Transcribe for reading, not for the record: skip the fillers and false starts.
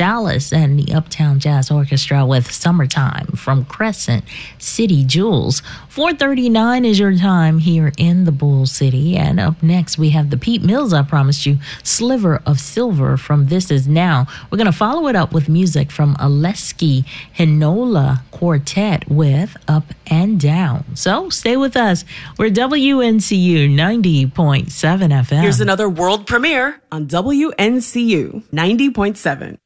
Chalice and the Uptown Jazz Orchestra with Summertime from Crescent City Jewels. 4:39 is your time here in the Bull City. And up next, we have the Pete Mills, I promised you, Sliver of Silver from This Is Now. We're going to follow it up with music from Aleski Hinola Quartet with Up and Down. So stay with us. We're WNCU 90.7 FM. Here's another world premiere on WNCU 90.7.